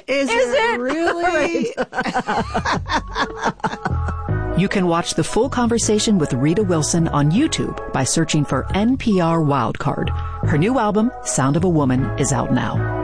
Is it really? You can watch the full conversation with Rita Wilson on YouTube by searching for NPR Wildcard. Her new album, Sound of a Woman, is out now.